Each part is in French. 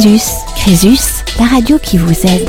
Crésus, la radio qui vous aide.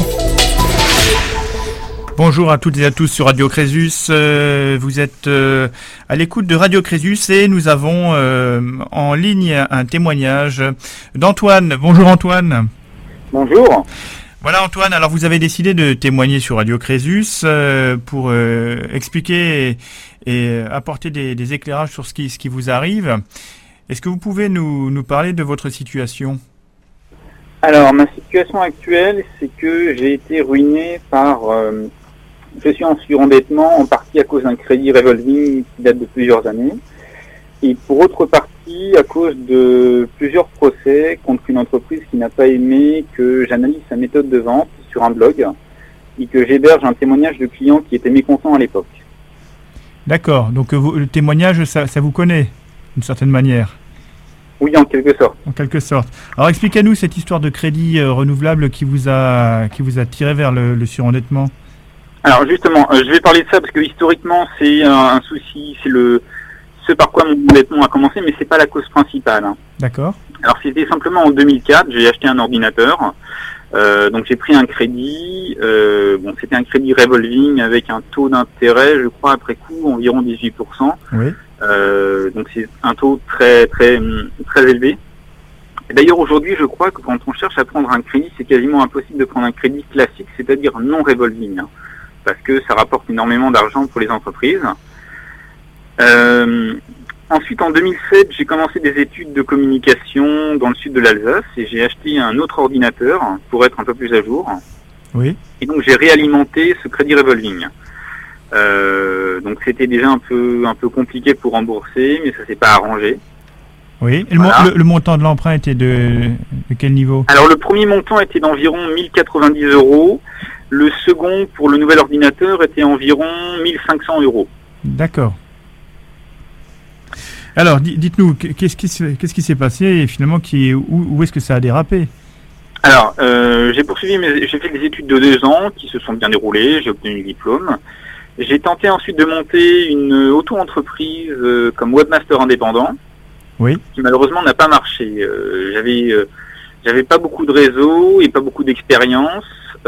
Bonjour à toutes et à tous sur Radio Crésus. Vous êtes à l'écoute de Radio Crésus et nous avons en ligne un témoignage d'Antoine. Bonjour Antoine. Bonjour. Voilà Antoine, alors vous avez décidé de témoigner sur Radio Crésus pour expliquer et apporter des éclairages sur ce qui vous arrive. Est-ce que vous pouvez nous parler de votre situation ? Alors, ma situation actuelle, c'est que j'ai été ruiné par... je suis en surendettement, en partie à cause d'un crédit revolving qui date de plusieurs années, et pour autre partie, à cause de plusieurs procès contre une entreprise qui n'a pas aimé que j'analyse sa méthode de vente sur un blog, et que j'héberge un témoignage de clients qui étaient mécontents à l'époque. D'accord, donc le témoignage, ça vous connaît, d'une certaine manière ? Oui, en quelque sorte. En quelque sorte. Alors expliquez-nous cette histoire de crédit renouvelable qui vous a tiré vers le surendettement. Alors justement, je vais parler de ça parce que historiquement c'est un souci, c'est ce par quoi mon endettement a commencé, mais c'est pas la cause principale. Hein. D'accord. Alors c'était simplement en 2004, j'ai acheté un ordinateur, donc j'ai pris un crédit, c'était un crédit revolving avec un taux d'intérêt, je crois après coup environ 18%. Oui. Donc c'est un taux très très très élevé. Et d'ailleurs aujourd'hui je crois que quand on cherche à prendre un crédit, c'est quasiment impossible de prendre un crédit classique, c'est-à-dire non revolving, hein, parce que ça rapporte énormément d'argent pour les entreprises. Ensuite en 2007 j'ai commencé des études de communication dans le sud de l'Alsace et j'ai acheté un autre ordinateur pour être un peu plus à jour. Oui. Et donc j'ai réalimenté ce crédit revolving. Donc c'était déjà un peu compliqué pour rembourser, mais ça s'est pas arrangé. Oui. Et voilà. le montant de l'emprunt était de quel niveau ? Alors le premier montant était d'environ 1090 €. Le second pour le nouvel ordinateur était environ 1500 €. D'accord. Alors dites-nous, qu'est-ce qui s'est passé et finalement où est-ce que ça a dérapé ? Alors j'ai fait des études de 2 ans qui se sont bien déroulées, j'ai obtenu le diplôme. J'ai tenté ensuite de monter une auto-entreprise comme webmaster indépendant, oui, qui malheureusement n'a pas marché. J'avais pas beaucoup de réseau et pas beaucoup d'expérience.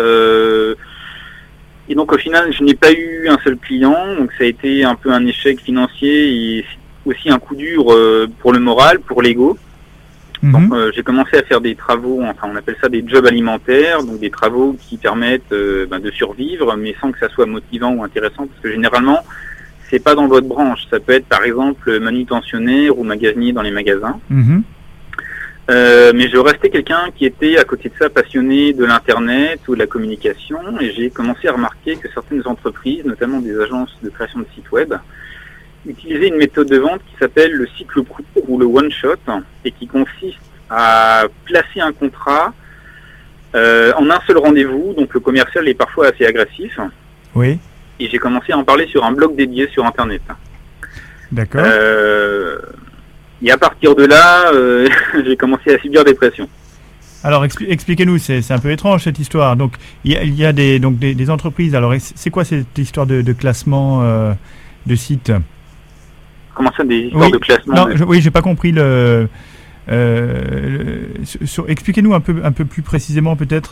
Et donc au final, je n'ai pas eu un seul client, donc ça a été un peu un échec financier et aussi un coup dur pour le moral, pour l'ego. Donc j'ai commencé à faire des travaux, on appelle ça des jobs alimentaires, donc des travaux qui permettent de survivre, mais sans que ça soit motivant ou intéressant, parce que généralement c'est pas dans votre branche. Ça peut être par exemple manutentionnaire ou magasinier dans les magasins. Mais je restais quelqu'un qui était à côté de ça passionné de l'internet ou de la communication, et j'ai commencé à remarquer que certaines entreprises, notamment des agences de création de sites web, utiliser une méthode de vente qui s'appelle le cycle court ou le one shot et qui consiste à placer un contrat en un seul rendez-vous. Donc le commercial est parfois assez agressif. Oui. Et j'ai commencé à en parler sur un blog dédié sur internet. D'accord. Et à partir de là, j'ai commencé à subir des pressions. Alors expliquez-nous, c'est un peu étrange cette histoire. Donc il y a des entreprises. Alors c'est quoi cette histoire de classement de sites ? Comment ça, des histoires de classement ? Non, j'ai pas compris expliquez-nous un peu plus précisément peut-être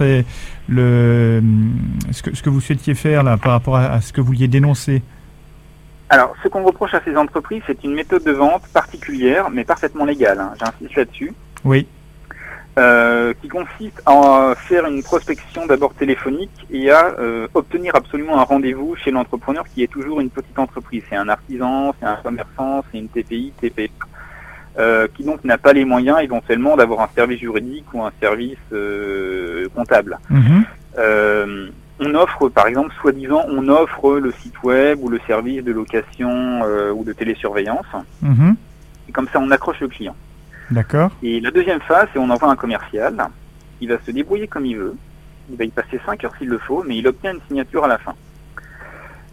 ce que vous souhaitiez faire là par rapport à ce que vous vouliez dénoncer. Alors, ce qu'on reproche à ces entreprises, c'est une méthode de vente particulière, mais parfaitement légale, hein, j'insiste là-dessus. Oui. Qui consiste à faire une prospection d'abord téléphonique et à obtenir absolument un rendez-vous chez l'entrepreneur qui est toujours une petite entreprise. C'est un artisan, c'est un commerçant, c'est une TPI, TPE, qui donc n'a pas les moyens éventuellement d'avoir un service juridique ou un service comptable. On offre, par exemple, soi-disant, on offre le site web ou le service de location ou de télésurveillance. Et comme ça, on accroche le client. D'accord. Et la deuxième phase, c'est on envoie un commercial. Il va se débrouiller comme il veut. Il va y passer 5 heures s'il le faut, mais il obtient une signature à la fin.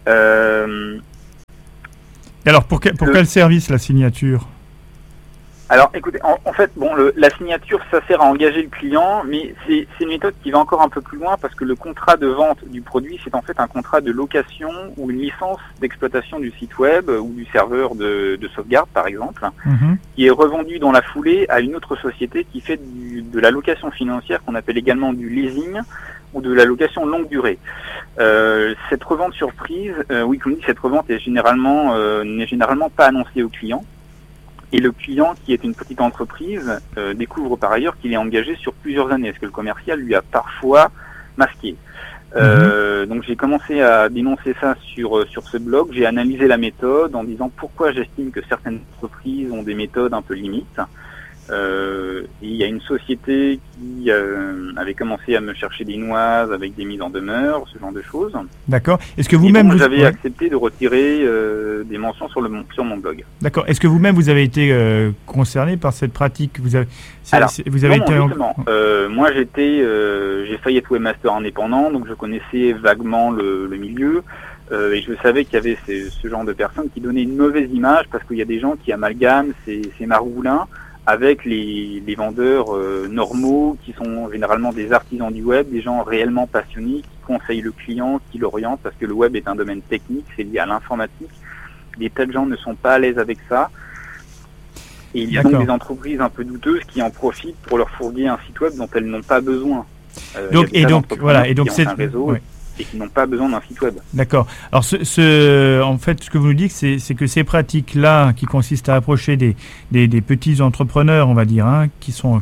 Et alors, pour quel service la signature ? Alors, écoutez, en fait, la signature, ça sert à engager le client, mais c'est une méthode qui va encore un peu plus loin parce que le contrat de vente du produit, c'est en fait un contrat de location ou une licence d'exploitation du site web ou du serveur de sauvegarde, par exemple, qui est revendu dans la foulée à une autre société qui fait de la location financière qu'on appelle également du leasing ou de la location longue durée. Cette revente surprise, cette revente n'est généralement pas annoncée au client. Et le client, qui est une petite entreprise, découvre par ailleurs qu'il est engagé sur plusieurs années, parce que le commercial lui a parfois masqué. Donc j'ai commencé à dénoncer ça sur ce blog. J'ai analysé la méthode en disant pourquoi j'estime que certaines entreprises ont des méthodes un peu limites. Et il y a une société qui avait commencé à me chercher des noises avec des mises en demeure, ce genre de choses. D'accord. Est-ce que vous-même vous avez accepté de retirer des mentions sur mon blog. D'accord. Est-ce que vous-même vous avez été concerné par cette pratique? Moi j'ai failli être webmaster indépendant, donc je connaissais vaguement le milieu. Et je savais qu'il y avait ce genre de personnes qui donnaient une mauvaise image parce qu'il y a des gens qui amalgament ces margoulins avec les vendeurs normaux qui sont généralement des artisans du web, des gens réellement passionnés qui conseillent le client, qui l'orientent parce que le web est un domaine technique, c'est lié à l'informatique. Des tas de gens ne sont pas à l'aise avec ça. Et il y a donc des entreprises un peu douteuses qui en profitent pour leur fourguer un site web dont elles n'ont pas besoin. Donc c'est un réseau. Ouais. Et qui n'ont pas besoin d'un site web. D'accord. Alors, en fait, ce que vous nous dites, c'est que ces pratiques-là, qui consistent à approcher des petits entrepreneurs, on va dire, qui sont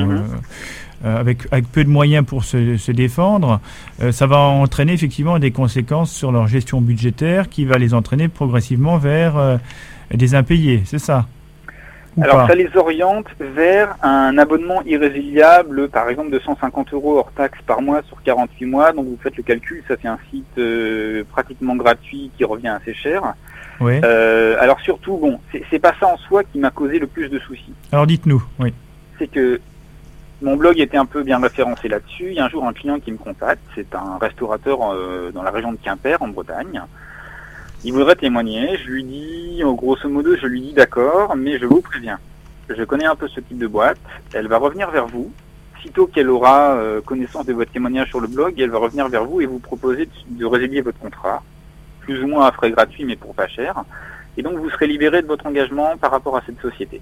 avec peu de moyens pour se défendre, ça va entraîner effectivement des conséquences sur leur gestion budgétaire, qui va les entraîner progressivement vers des impayés. C'est ça? Alors ça les oriente vers un abonnement irrésiliable, par exemple de 150 € hors taxe par mois sur 48 mois. Donc vous faites le calcul, ça fait un site pratiquement gratuit qui revient assez cher. Oui. Alors surtout, c'est pas ça en soi qui m'a causé le plus de soucis. Alors dites-nous, oui. C'est que mon blog était un peu bien référencé là-dessus. Il y a un jour un client qui me contacte, c'est un restaurateur dans la région de Quimper, en Bretagne. Il voudrait témoigner, je lui dis, grosso modo, d'accord, mais je vous préviens. Je connais un peu ce type de boîte, elle va revenir vers vous. Sitôt qu'elle aura connaissance de votre témoignage sur le blog, elle va revenir vers vous et vous proposer de résilier votre contrat, plus ou moins à frais gratuits, mais pour pas cher. Et donc vous serez libéré de votre engagement par rapport à cette société.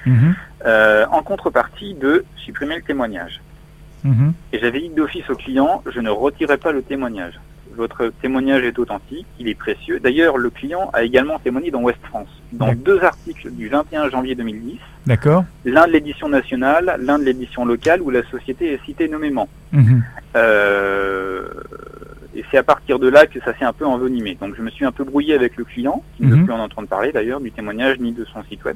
En contrepartie de supprimer le témoignage. Et j'avais dit d'office au client, je ne retirerai pas le témoignage. Votre témoignage est authentique, il est précieux. D'ailleurs, le client a également témoigné dans Ouest France, dans 2 articles du 21 janvier 2010. D'accord. L'un de l'édition nationale, l'un de l'édition locale, où la société est citée nommément. Et c'est à partir de là que ça s'est un peu envenimé. Donc je me suis un peu brouillé avec le client, qui ne veut plus en entendre parler d'ailleurs, du témoignage ni de son site web.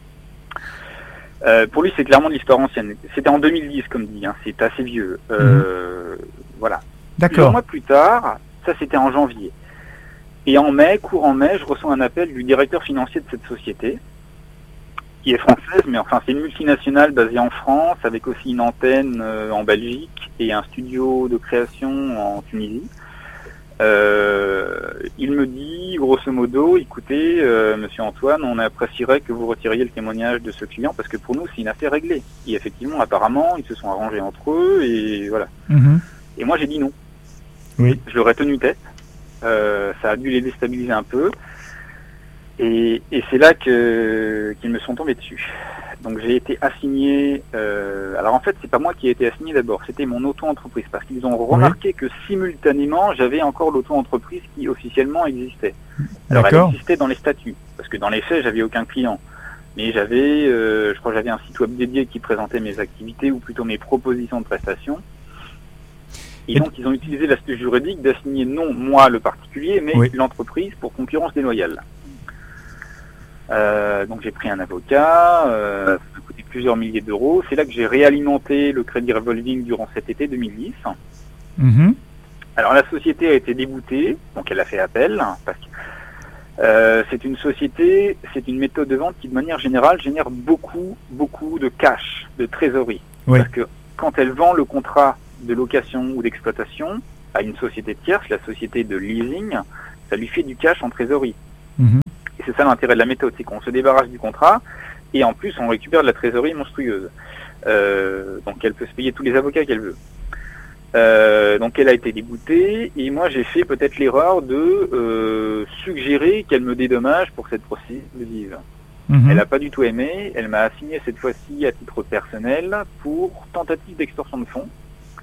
Pour lui, c'est clairement de l'histoire ancienne. C'était en 2010, comme dit, c'est assez vieux. Voilà. D'accord. Plusieurs mois plus tard, ça c'était en janvier. Et courant mai, je reçois un appel du directeur financier de cette société, qui est française, mais enfin c'est une multinationale basée en France, avec aussi une antenne en Belgique et un studio de création en Tunisie. Il me dit, grosso modo, écoutez, monsieur Antoine, on apprécierait que vous retiriez le témoignage de ce client, parce que pour nous c'est une affaire réglée. Et effectivement, apparemment, ils se sont arrangés entre eux, et voilà. Et moi j'ai dit non. Oui. Je leur ai tenu tête. Ça a dû les déstabiliser un peu. Et c'est là qu'ils me sont tombés dessus. Donc j'ai été assigné... alors en fait, c'est pas moi qui ai été assigné d'abord, c'était mon auto-entreprise. Parce qu'ils ont remarqué que simultanément, j'avais encore l'auto-entreprise qui officiellement existait. Alors elle existait dans les statuts. Parce que dans les faits, j'avais aucun client. Mais j'avais, je crois que j'avais un site web dédié qui présentait mes activités, ou plutôt mes propositions de prestations. Et donc, ils ont utilisé l'aspect juridique d'assigner non moi le particulier, mais l'entreprise pour concurrence déloyale. Donc, j'ai pris un avocat, ça m'a coûté plusieurs milliers d'euros. C'est là que j'ai réalimenté le crédit revolving durant cet été 2010. Alors, la société a été déboutée, donc elle a fait appel, parce que c'est une société, c'est une méthode de vente qui, de manière générale, génère beaucoup de cash, de trésorerie. Parce que quand elle vend le contrat de location ou d'exploitation à une société tierce, la société de leasing, ça lui fait du cash en trésorerie. Et c'est ça l'intérêt de la méthode, c'est qu'on se débarrasse du contrat et en plus on récupère de la trésorerie monstrueuse. Donc elle peut se payer tous les avocats qu'elle veut. Donc elle a été déboutée et moi j'ai fait peut-être l'erreur de suggérer qu'elle me dédommage pour cette procédure abusive. Elle n'a pas du tout aimé, elle m'a assigné cette fois-ci à titre personnel pour tentative d'extorsion de fonds.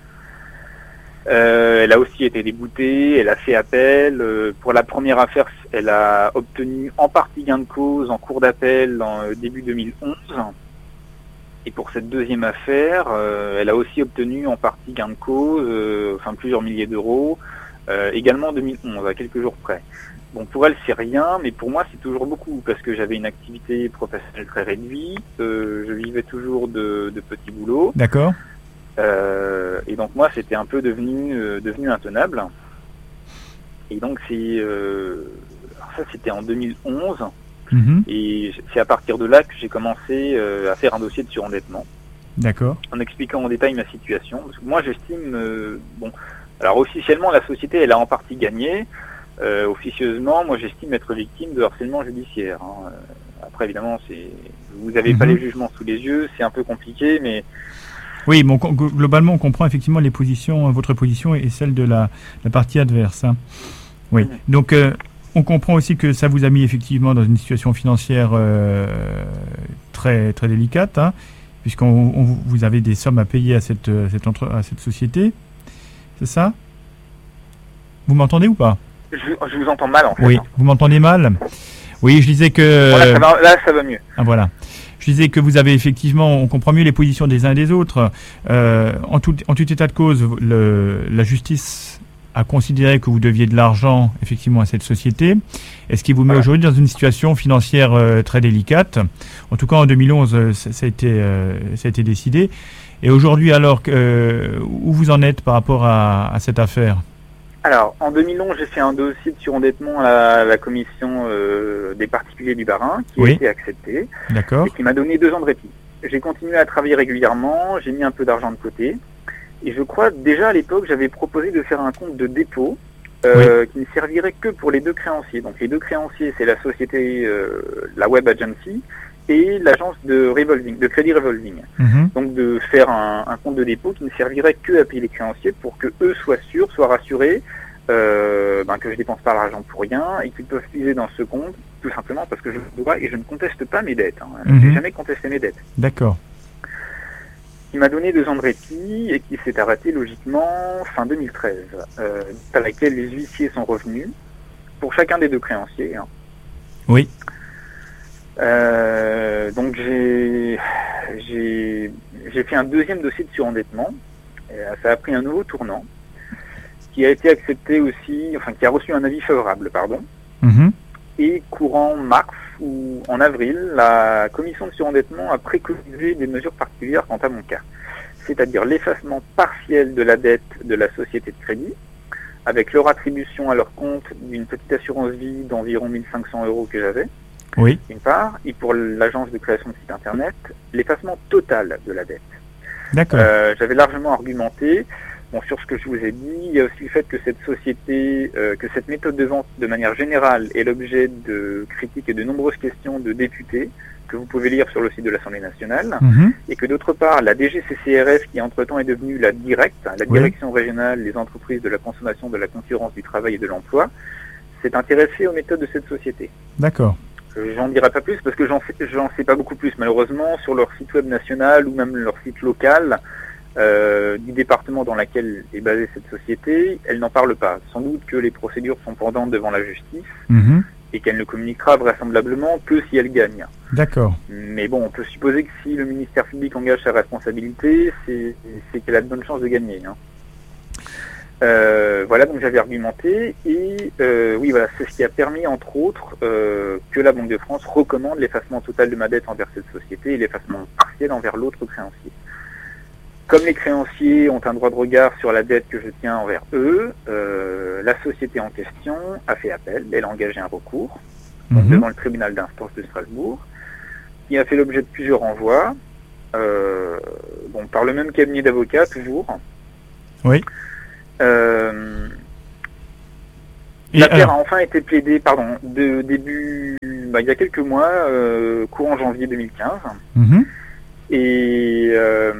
Elle a aussi été déboutée, elle a fait appel. Pour la première affaire, elle a obtenu en partie gain de cause en cours d'appel en début 2011. Et pour cette deuxième affaire, elle a aussi obtenu en partie gain de cause, plusieurs milliers d'euros, également en 2011, à quelques jours près. Bon, pour elle, c'est rien, mais pour moi, c'est toujours beaucoup, parce que j'avais une activité professionnelle très réduite, je vivais toujours de petits boulots. D'accord. Et donc moi, c'était un peu devenu intenable. Et donc ça, c'était en 2011. Et c'est à partir de là que j'ai commencé à faire un dossier de surendettement. D'accord. En expliquant en détail ma situation. Parce que moi, j'estime... alors officiellement, la société, elle a en partie gagné. Officieusement, moi, j'estime être victime de harcèlement judiciaire. Après, évidemment, vous n'avez pas les jugements sous les yeux, c'est un peu compliqué, mais... Oui, bon, globalement, on comprend effectivement les positions, votre position et celle de la partie adverse. Hein. Oui. Donc, on comprend aussi que ça vous a mis effectivement dans une situation financière très très délicate, hein, vous avez des sommes à payer à cette société. C'est ça? Vous m'entendez ou pas? Je vous entends mal en fait. Oui, vous m'entendez mal? Oui, je disais que... Là, ça va mieux. Ah, voilà. Je disais que vous avez effectivement, on comprend mieux les positions des uns et des autres. En tout état de cause, la justice a considéré que vous deviez de l'argent effectivement à cette société, et ce qui vous met aujourd'hui dans une situation financière très délicate. En tout cas, en 2011, ça a été décidé. Et aujourd'hui, alors, où vous en êtes par rapport à cette affaire? Alors, en 2011, j'ai fait un dossier de surendettement à la commission des particuliers du Bas-Rhin, qui a été accepté, et qui m'a donné 2 ans de répit. J'ai continué à travailler régulièrement, j'ai mis un peu d'argent de côté, et je crois déjà à l'époque, j'avais proposé de faire un compte de dépôt qui ne servirait que pour les 2 créanciers. Donc les 2 créanciers, c'est la société, la Web Agency, et l'agence de crédit revolving. Donc de faire un compte de dépôt qui ne servirait que à payer les créanciers pour que eux soient sûrs, soient rassurés que je dépense pas l'argent pour rien et qu'ils peuvent puiser dans ce compte tout simplement parce que je le dois et je ne conteste pas mes dettes. J'ai jamais contesté mes dettes. D'accord. Il m'a donné 2 ans de répit et qui s'est arrêté logiquement fin 2013, à laquelle les huissiers sont revenus pour chacun des 2 créanciers. Oui. Donc j'ai fait un deuxième dossier de surendettement. Ça a pris un nouveau tournant qui a été accepté aussi, qui a reçu un avis favorable, pardon. Et courant mars ou en avril, la commission de surendettement a préconisé des mesures particulières quant à mon cas. C'est-à-dire l'effacement partiel de la dette de la société de crédit, avec leur attribution à leur compte d'une petite assurance vie d'environ 1 500 € que j'avais. Oui. D'une part, et pour l'agence de création de site internet, l'effacement total de la dette. D'accord. J'avais largement argumenté sur ce que je vous ai dit. Il y a aussi le fait que cette société, que cette méthode de vente de manière générale est l'objet de critiques et de nombreuses questions de députés que vous pouvez lire sur le site de l'Assemblée nationale, et que d'autre part, la DGCCRF, qui entre-temps est devenue la DIRECT, la Direction régionale des entreprises de la consommation, de la concurrence, du travail et de l'emploi, s'est intéressée aux méthodes de cette société. D'accord. J'en dirai pas plus parce que j'en sais pas beaucoup plus malheureusement. Sur leur site web national ou même leur site local du département dans lequel est basée cette société, elle n'en parle pas. Sans doute que les procédures sont pendantes devant la justice et qu'elle ne communiquera vraisemblablement que si elle gagne. D'accord. Mais bon, on peut supposer que si le ministère public engage sa responsabilité, c'est qu'elle a de bonnes chances de gagner. Voilà, donc j'avais argumenté et oui, voilà, c'est ce qui a permis entre autres que la Banque de France recommande l'effacement total de ma dette envers cette société et l'effacement partiel envers l'autre créancier. Comme les créanciers ont un droit de regard sur la dette que je tiens envers eux, la société en question a fait appel, elle a engagé un recours devant le tribunal d'instance de Strasbourg, qui a fait l'objet de plusieurs renvois, par le même cabinet d'avocats toujours. Oui. L'affaire a enfin été plaidée, début il y a quelques mois, courant janvier 2015. Mhm. Et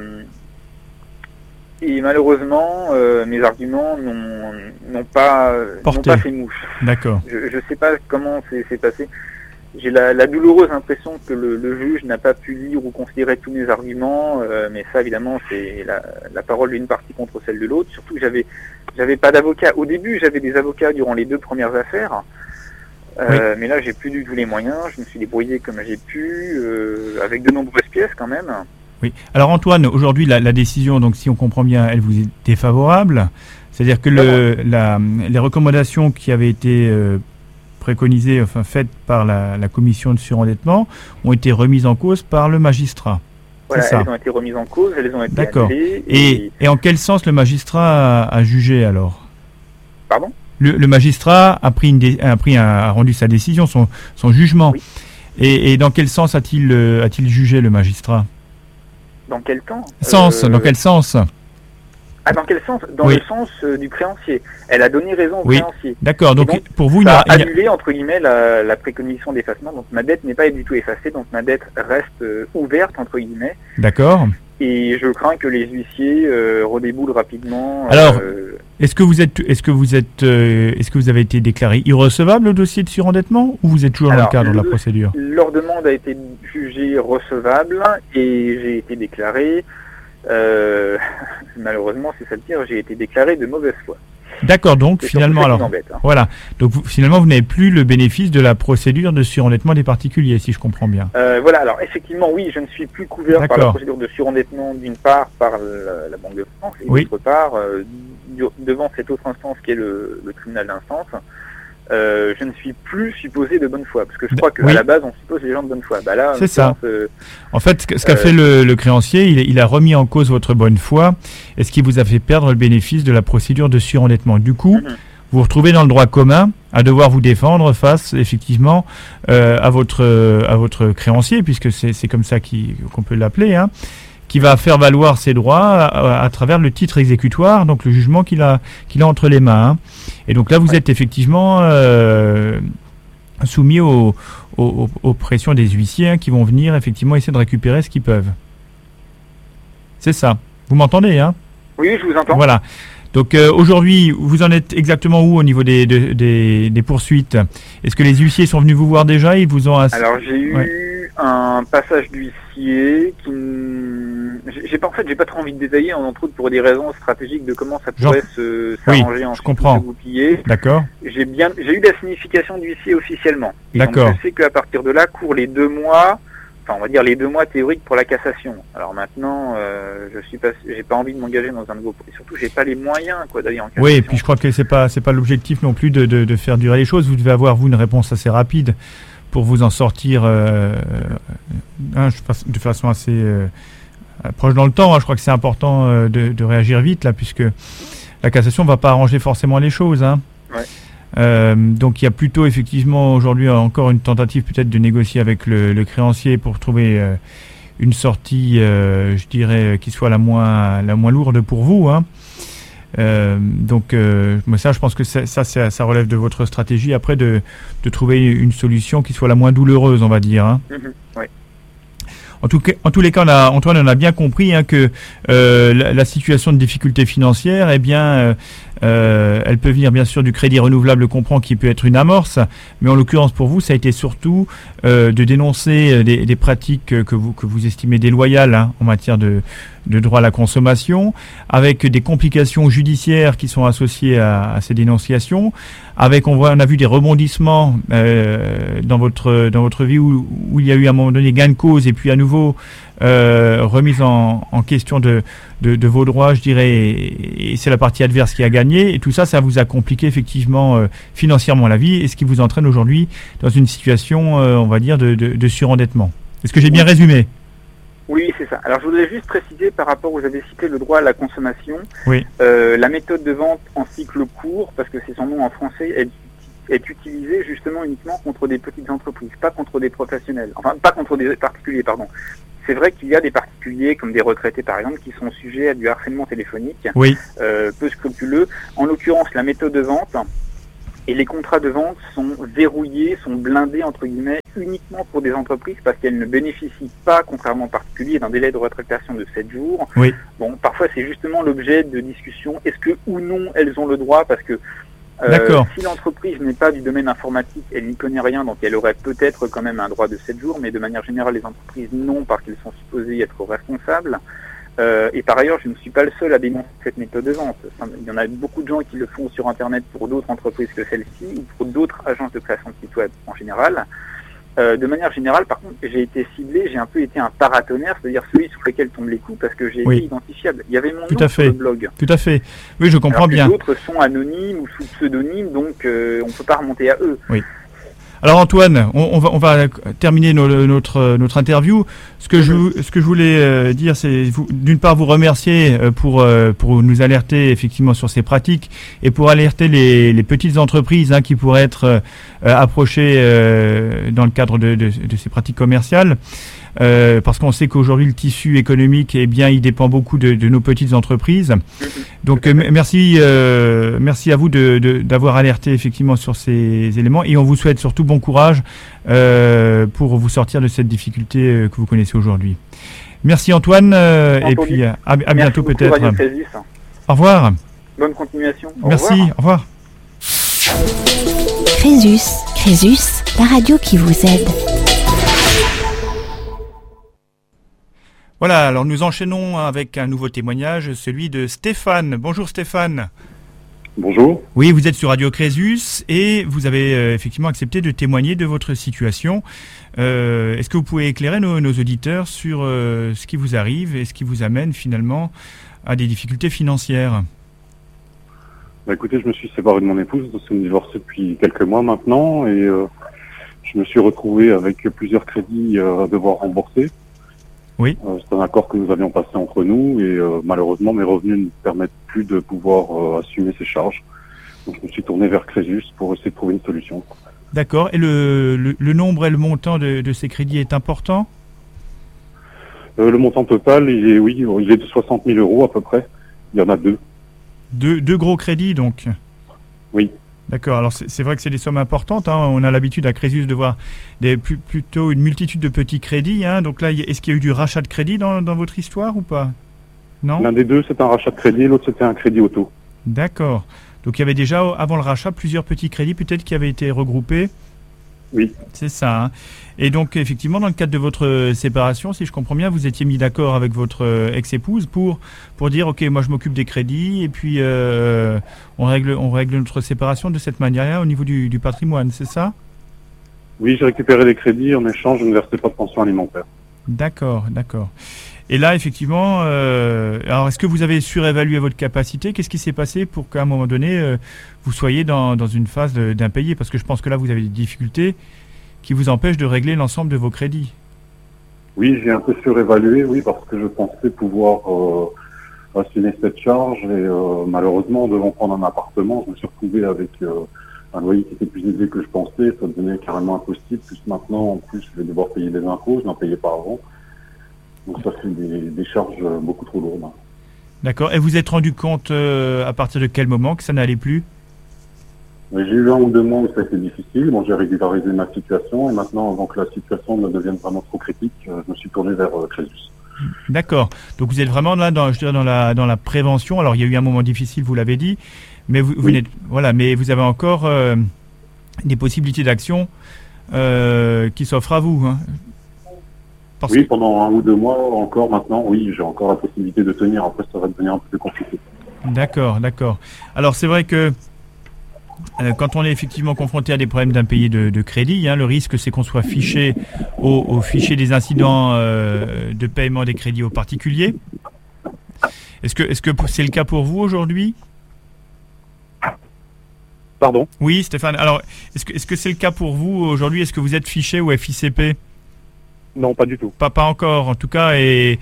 malheureusement, mes arguments n'ont pas fait mouche. D'accord. Je ne sais pas comment c'est passé. J'ai la douloureuse impression que le juge n'a pas pu lire ou considérer tous mes arguments, mais ça évidemment c'est la parole d'une partie contre celle de l'autre. Surtout que j'avais pas d'avocat. Au début j'avais des avocats durant les 2 premières affaires, Oui. mais là j'ai plus du tout les moyens. Je me suis débrouillé comme j'ai pu, avec de nombreuses pièces quand même. Oui. Alors Antoine, aujourd'hui la décision, donc si on comprend bien, elle vous est défavorable. C'est-à-dire que les recommandations qui avaient été préconisées, enfin faites par la commission de surendettement, ont été remises en cause par le magistrat. Voilà, C'est ça. elles ont été remises en cause, elles ont été D'accord. annulées. Et en quel sens le magistrat a jugé alors? Pardon? Le magistrat a rendu sa décision, son jugement. Oui. Et dans quel sens a-t-il jugé le magistrat? Dans quel temps? Dans quel sens? Ah, dans quel sens? Dans Oui. le sens du créancier. Elle a donné raison au Oui. créancier. D'accord. Donc, Et donc, pour vous, Ça a annulé, entre guillemets, la préconisation d'effacement. Donc ma dette n'est pas du tout effacée, donc ma dette reste ouverte, entre guillemets. D'accord. Et je crains que les huissiers redéboulent rapidement. Alors, est-ce que vous avez été déclaré irrecevable au dossier de surendettement ou vous êtes toujours dans le cadre de la procédure? Leur demande a été jugée recevable et j'ai été déclaré. Malheureusement, c'est ça le pire, j'ai été déclaré de mauvaise foi. D'accord, donc C'est finalement, surtout ça qui alors, m'embête, hein. voilà. Donc finalement, vous n'avez plus le bénéfice de la procédure de surendettement des particuliers, si je comprends bien. Voilà, alors effectivement, oui, je ne suis plus couvert par la D'accord. procédure de surendettement, d'une part par la Banque de France, et Oui. d'autre part, devant cette autre instance qui est le tribunal d'instance, je ne suis plus supposé de bonne foi, parce que je crois qu'à Oui. la base, on suppose les gens de bonne foi. Bah là, C'est ça. euh, En fait, ce qu'a fait le créancier, il a remis en cause votre bonne foi, et ce qui vous a fait perdre le bénéfice de la procédure de surendettement. Du coup, Mhm. vous vous retrouvez dans le droit commun à devoir vous défendre face, effectivement, à votre créancier, puisque c'est comme ça qu'on peut l'appeler, hein, qui va faire valoir ses droits à travers le titre exécutoire, donc le jugement qu'il a entre les mains, hein. Et donc là, vous êtes effectivement soumis aux pressions des huissiers, hein, qui vont venir effectivement essayer de récupérer ce qu'ils peuvent. C'est ça. Vous m'entendez, hein? oui, je vous entends. Voilà. Donc aujourd'hui, vous en êtes exactement où au niveau des poursuites? Est-ce que les huissiers sont venus vous voir déjà? Ils vous ont Alors j'ai eu Ouais. un passage d'huissier qui j'ai pas trop envie de détailler, entre autres pour des raisons stratégiques de comment ça pourrait s'arranger je comprends. se goupiller. D'accord. J'ai eu la signification d'huissier officiellement. Et D'accord. donc je sais qu'à partir de là courent les 2 mois, enfin on va dire les 2 mois théoriques pour la cassation. Alors maintenant, j'ai pas envie de m'engager dans un nouveau, et surtout j'ai pas les moyens d'aller en cassation. Oui, et puis je crois que c'est pas l'objectif non plus de faire durer les choses. Vous devez avoir vous une réponse assez rapide pour vous en sortir de façon assez proche dans le temps, hein. Je crois que c'est important de réagir vite là, puisque la cassation va pas arranger forcément les choses, hein. Ouais. Donc il y a plutôt effectivement aujourd'hui encore une tentative peut-être de négocier avec le créancier pour trouver une sortie, je dirais, qui soit la moins lourde pour vous, hein. Moi ça, je pense que ça relève de votre stratégie après de trouver une solution qui soit la moins douloureuse, on va dire, hein. Ouais. En tous les cas, Antoine, on a bien compris, hein, que la situation de difficulté financière, eh bien, elle peut venir bien sûr du crédit renouvelable, comprend, qui peut être une amorce, mais en l'occurrence pour vous, ça a été surtout de dénoncer des pratiques que vous estimez déloyales, hein, en matière de droit à la consommation, avec des complications judiciaires qui sont associées à ces dénonciations, avec on a vu des rebondissements dans votre vie où il y a eu à un moment donné gain de cause et puis à nouveau remise en question de vos droits, je dirais, et c'est la partie adverse qui a gagné, et tout ça vous a compliqué effectivement financièrement la vie, et ce qui vous entraîne aujourd'hui dans une situation, on va dire, de surendettement. Est-ce que j'ai bien résumé? Oui, c'est ça. Alors je voudrais juste préciser par rapport, vous avez cité le droit à la consommation. Oui. La méthode de vente en cycle court, parce que c'est son nom en français, est utilisée justement uniquement contre des petites entreprises, pas contre des professionnels. Enfin, pas contre des particuliers, pardon. C'est vrai qu'il y a des particuliers, comme des retraités par exemple, qui sont sujets à du harcèlement téléphonique, Oui. peu scrupuleux. En l'occurrence, la méthode de vente Et les contrats de vente sont verrouillés, sont blindés, entre guillemets, uniquement pour des entreprises parce qu'elles ne bénéficient pas, contrairement aux particuliers, d'un délai de rétractation de 7 jours. Oui. Bon, parfois c'est justement l'objet de discussions. Est-ce que ou non elles ont le droit? Parce que si l'entreprise n'est pas du domaine informatique, elle n'y connaît rien, donc elle aurait peut-être quand même un droit de 7 jours, mais de manière générale, les entreprises non, parce qu'elles sont supposées être responsables. Et par ailleurs, je ne suis pas le seul à dénoncer cette méthode de vente. Il y en a beaucoup de gens qui le font sur Internet pour d'autres entreprises que celle-ci, ou pour d'autres agences de création de sites web en général. De manière générale, par contre, j'ai été ciblé, j'ai un peu été un paratonnerre, c'est-à-dire celui sur lequel tombent les coups, parce que j'ai été identifiable. Il y avait mon nom sur le blog. Tout à fait. Oui, je comprends bien. D'autres sont anonymes ou sous pseudonyme, donc on ne peut pas remonter à eux. Oui. Alors Antoine, on va terminer notre interview. Ce que je voulais dire, c'est d'une part vous remercier pour nous alerter effectivement sur ces pratiques et pour alerter les petites entreprises qui pourraient être approchées dans le cadre de ces pratiques commerciales. Parce qu'on sait qu'aujourd'hui le tissu économique, il dépend beaucoup de nos petites entreprises. Donc merci à vous d'avoir alerté effectivement sur ces éléments et on vous souhaite surtout bon courage pour vous sortir de cette difficulté que vous connaissez aujourd'hui. Merci Antoine et puis à bientôt peut-être. Au revoir. Bonne continuation. Merci, au revoir. Crésus, la radio qui vous aide. Voilà, alors nous enchaînons avec un nouveau témoignage, celui de Stéphane. Bonjour Stéphane. Bonjour. Oui, vous êtes sur Radio Crésus et vous avez effectivement accepté de témoigner de votre situation. Est-ce que vous pouvez éclairer nos auditeurs sur ce qui vous arrive et ce qui vous amène finalement à des difficultés financières? Écoutez, je me suis séparé de mon épouse, nous sommes divorcés depuis quelques mois maintenant et je me suis retrouvé avec plusieurs crédits à devoir rembourser. Oui. C'est un accord que nous avions passé entre nous et malheureusement mes revenus ne permettent plus de pouvoir assumer ces charges. Donc je me suis tourné vers Crésus pour essayer de trouver une solution. D'accord. Et le nombre et le montant de ces crédits est important? Le montant total, il est de 60 000 euros à peu près. Il y en a deux. Deux gros crédits donc? Oui. D'accord, alors c'est vrai que c'est des sommes importantes, on a l'habitude à Crésus de voir plutôt une multitude de petits crédits, donc là, est-ce qu'il y a eu du rachat de crédit dans votre histoire ou pas? Non? L'un des deux c'est un rachat de crédit, l'autre c'était un crédit auto. D'accord, donc il y avait déjà avant le rachat plusieurs petits crédits peut-être qui avaient été regroupés? Oui. C'est ça. Et donc, effectivement, dans le cadre de votre séparation, si je comprends bien, vous étiez mis d'accord avec votre ex-épouse pour dire, OK, moi je m'occupe des crédits et puis on règle notre séparation de cette manière-là au niveau du patrimoine, c'est ça? Oui, j'ai récupéré les crédits, en échange, je ne versais pas de pension alimentaire. D'accord. Et là, effectivement, alors est-ce que vous avez surévalué votre capacité? Qu'est-ce qui s'est passé pour qu'à un moment donné, vous soyez dans une phase d'impayé? Parce que je pense que là, vous avez des difficultés qui vous empêchent de régler l'ensemble de vos crédits. Oui, j'ai un peu surévalué, parce que je pensais pouvoir assumer cette charge et malheureusement, devant prendre un appartement, je me suis retrouvé avec un loyer qui était plus élevé que je pensais. Ça devenait carrément impossible. Plus maintenant, en plus, je vais devoir payer des impôts, je n'en payais pas avant. Donc ça fait des charges beaucoup trop lourdes. D'accord. Et vous êtes rendu compte à partir de quel moment que ça n'allait plus? J'ai eu 1 ou 2 mois où ça a été difficile. J'ai régularisé ma situation et maintenant, avant que la situation ne devienne vraiment trop critique, je me suis tourné vers Crésus. D'accord. Donc vous êtes vraiment là dans la prévention. Alors il y a eu un moment difficile, vous l'avez dit, mais mais vous avez encore des possibilités d'action qui s'offrent à vous. Pendant 1 ou 2 mois encore maintenant, j'ai encore la possibilité de tenir. Après, ça va devenir un peu plus compliqué. D'accord. Alors, c'est vrai que quand on est effectivement confronté à des problèmes d'impayés de crédit, le risque, c'est qu'on soit fiché au fichier des incidents de paiement des crédits aux particuliers. Est-ce que c'est le cas pour vous aujourd'hui? Pardon? Oui, Stéphane. Alors, est-ce que c'est le cas pour vous aujourd'hui? Est-ce que vous êtes fiché au FICP? Non, pas du tout. Pas encore, en tout cas, et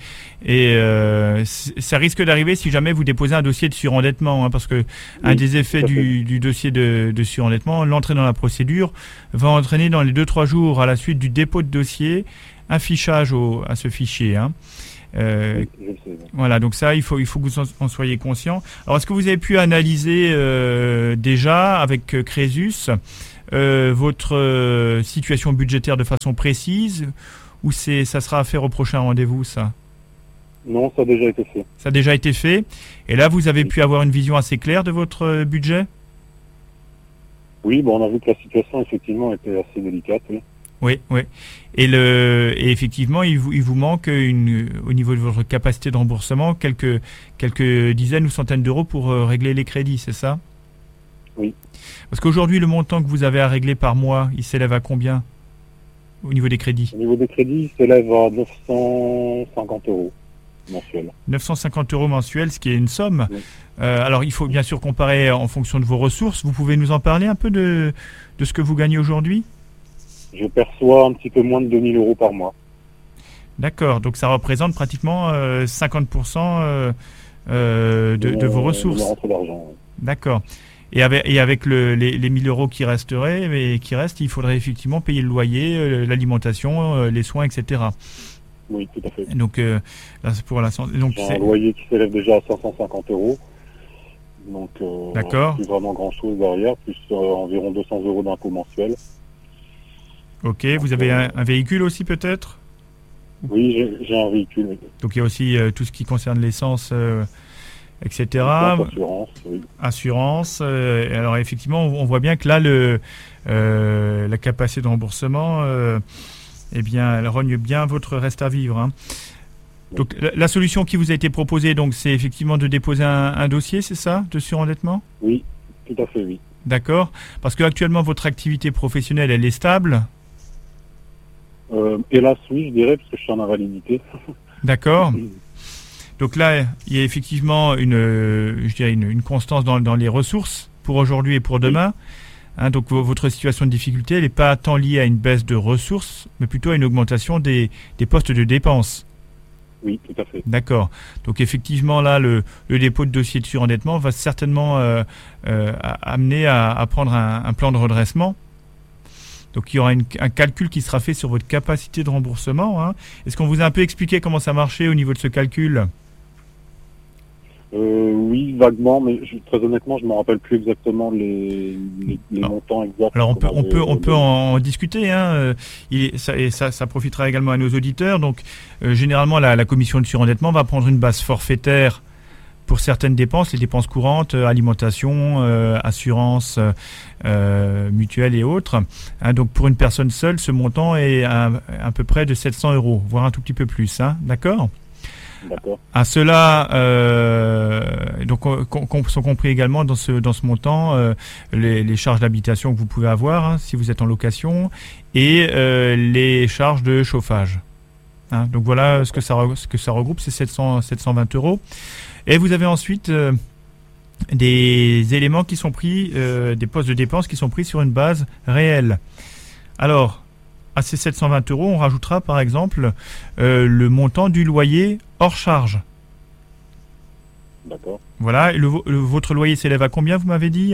ça risque d'arriver si jamais vous déposez un dossier de surendettement, parce que un des effets du dossier de surendettement, l'entrée dans la procédure, va entraîner dans les 2-3 jours à la suite du dépôt de dossier un fichage à ce fichier. Oui, je le sais. Oui. Voilà, donc ça, il faut que vous en soyez conscient. Alors, est-ce que vous avez pu analyser déjà avec Crésus votre situation budgétaire de façon précise, ou ça sera à faire au prochain rendez-vous, ça? Non, ça a déjà été fait. Ça a déjà été fait. Et là, vous avez pu avoir une vision assez claire de votre budget? Oui, bon, on a vu que la situation, effectivement, était assez délicate. Oui. Oui, oui. Et effectivement, il vous manque au niveau de votre capacité de remboursement quelques dizaines ou centaines d'euros pour régler les crédits, c'est ça? Oui. Parce qu'aujourd'hui, le montant que vous avez à régler par mois, il s'élève à combien au niveau des crédits? Au niveau des crédits, il s'élève à 950 euros mensuels. 950 euros mensuels, ce qui est une somme. Oui. Alors, il faut bien sûr comparer en fonction de vos ressources. Vous pouvez nous en parler un peu de ce que vous gagnez aujourd'hui? Je perçois un petit peu moins de 2000 euros par mois. D'accord, donc ça représente pratiquement 50% de vos ressources. De rentrée d'argent, oui. D'accord. Et avec les 1000 euros qui resteraient, il faudrait effectivement payer le loyer, l'alimentation, les soins, etc. Oui, tout à fait. Donc, là, c'est pour la santé. Donc, j'ai un loyer qui s'élève déjà à 550 euros. Donc, d'accord. Plus vraiment grand-chose derrière, plus environ 200 euros d'impôt mensuel. Ok, vous avez un véhicule aussi peut-être? Oui, j'ai un véhicule. Oui. Donc, il y a aussi tout ce qui concerne l'essence, etc. Assurance, oui. Assurance. Alors, effectivement, on voit bien que là, la capacité de remboursement, eh bien, elle rogne bien votre reste à vivre. Hein. Donc, la solution qui vous a été proposée, donc, c'est effectivement de déposer un dossier, c'est ça, de surendettement? Oui, tout à fait, oui. D'accord. Parce que actuellement, votre activité professionnelle, elle est stable? Hélas, oui, je dirais, parce que je suis en invalidité. D'accord. Donc là, il y a effectivement une constance dans les ressources pour aujourd'hui et pour demain. Hein, donc votre situation de difficulté, elle n'est pas tant liée à une baisse de ressources, mais plutôt à une augmentation des postes de dépenses. Oui, tout à fait. D'accord. Donc effectivement, là, le dépôt de dossier de surendettement va certainement amener à prendre un plan de redressement. Donc il y aura un calcul qui sera fait sur votre capacité de remboursement. Hein. Est-ce qu'on vous a un peu expliqué comment ça marchait au niveau de ce calcul? Oui, vaguement, mais très honnêtement, je ne me rappelle plus exactement les montants exacts. Alors on peut en discuter. Hein. Ça profitera également à nos auditeurs. Donc généralement, la commission de surendettement va prendre une base forfaitaire pour certaines dépenses, les dépenses courantes, alimentation, assurance, mutuelle et autres. Hein, donc pour une personne seule, ce montant est à peu près de 700 euros, voire un tout petit peu plus. Hein, d'accord ? D'accord. À cela, donc sont compris également dans ce montant les charges d'habitation que vous pouvez avoir hein, si vous êtes en location et les charges de chauffage. Hein, donc voilà ce que ça regroupe, c'est 720 euros. Et vous avez ensuite des éléments qui sont pris, des postes de dépenses qui sont pris sur une base réelle. Alors, à ces 720 euros, on rajoutera par exemple le montant du loyer hors charge. D'accord. Voilà, et votre loyer s'élève à combien, vous m'avez dit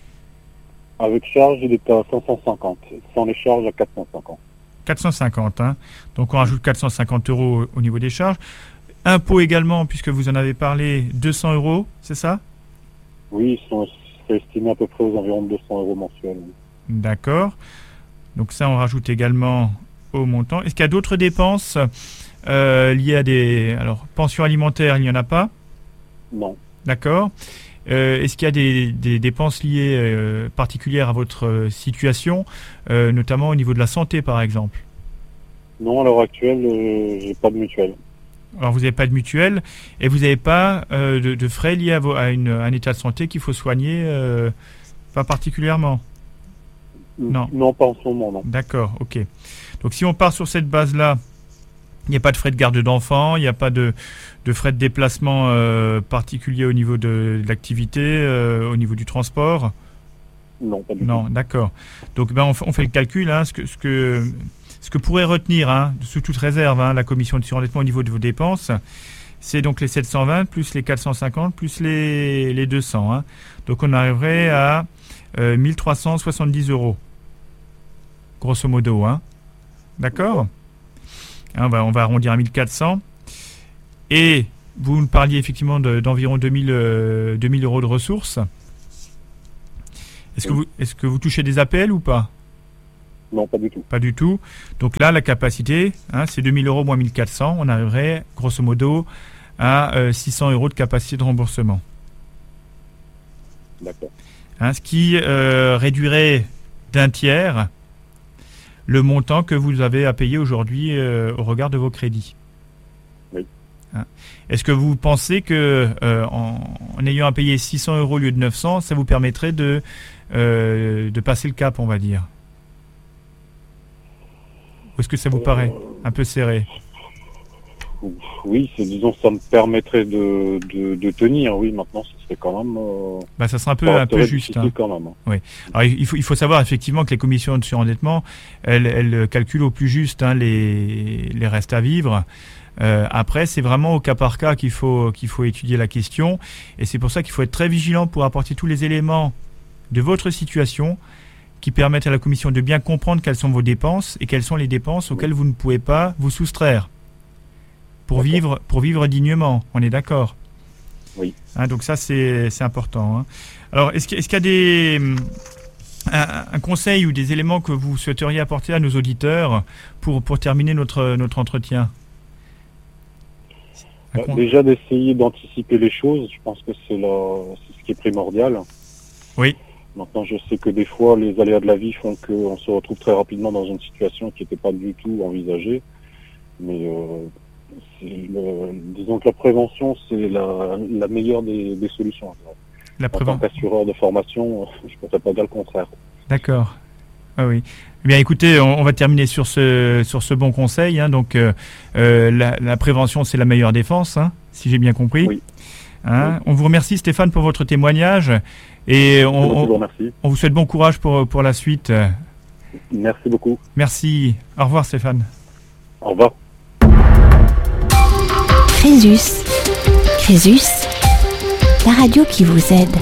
Avec charge, il est à 550. Sans les charges, à 450. 450, hein. Donc on rajoute 450 euros au niveau des charges. Impôts également, puisque vous en avez parlé, 200 euros, c'est ça? Oui, ils sont estimés à peu près aux environs de 200 euros mensuels. D'accord. Donc ça, on rajoute également au montant. Est-ce qu'il y a d'autres dépenses liées à des... Alors, pension alimentaire, il n'y en a pas? Non. D'accord. Est-ce qu'il y a des dépenses liées particulières à votre situation, notamment au niveau de la santé, par exemple? Non, à l'heure actuelle, j'ai pas de mutuelle. Alors, vous n'avez pas de mutuelle et vous n'avez pas de frais liés à un état de santé qu'il faut soigner, pas particulièrement? Non. Non, pas en ce moment, non. D'accord, ok. Donc, si on part sur cette base-là, il n'y a pas de frais de garde d'enfants, il n'y a pas de frais de déplacement particuliers au niveau de l'activité, au niveau du transport? Non, pas du tout. Non, d'accord. Donc, on fait le calcul, hein, ce que pourrait retenir, hein, sous toute réserve, hein, la commission de surendettement au niveau de vos dépenses, c'est donc les 720 plus les 450 plus les 200. Hein. Donc on arriverait à 1370 euros, grosso modo. Hein. D'accord ? Hein, on va arrondir à 1400. et vous nous parliez effectivement d'environ 2000 euros de ressources. Est-ce que vous touchez des APL ou pas? Non, pas du tout. Pas du tout. Donc là, la capacité, c'est 2000 euros moins 1400. On arriverait, grosso modo, à 600 euros de capacité de remboursement. D'accord. Ce qui réduirait d'un tiers le montant que vous avez à payer aujourd'hui au regard de vos crédits. Oui. Est-ce que vous pensez que en ayant à payer 600 euros au lieu de 900, ça vous permettrait de passer le cap, on va dire? Ou est-ce que ça vous paraît un peu serré? Oui, disons, ça me permettrait de tenir. Oui, maintenant, ce serait quand même. Ça serait un peu juste. Quand même. Oui. Alors, il faut savoir effectivement que les commissions de surendettement, elles calculent au plus juste les restes à vivre. Après, c'est vraiment au cas par cas qu'il faut étudier la question, et c'est pour ça qu'il faut être très vigilant pour apporter tous les éléments de votre situation qui permettent à la commission de bien comprendre quelles sont vos dépenses et quelles sont les dépenses auxquelles vous ne pouvez pas vous soustraire pour vivre dignement. On est d'accord? Oui. Donc ça, c'est important. Alors, est-ce qu'il y a un conseil ou des éléments que vous souhaiteriez apporter à nos auditeurs pour terminer notre entretien? Déjà d'essayer d'anticiper les choses, je pense que c'est ce qui est primordial. Oui. Maintenant, je sais que des fois, les aléas de la vie font qu'on se retrouve très rapidement dans une situation qui n'était pas du tout envisagée. Mais disons que la prévention, c'est la meilleure des solutions. En tant qu'assureur de formation, je ne pourrais pas dire le contraire. D'accord. Ah oui. Eh bien, écoutez, on va terminer sur ce bon conseil. Donc, la prévention, c'est la meilleure défense, si j'ai bien compris. Oui. Oui. On vous remercie, Stéphane, pour votre témoignage. Et on vous souhaite bon courage pour la suite. Merci beaucoup. Merci. Au revoir, Stéphane. Au revoir. Crésus, la radio qui vous aide.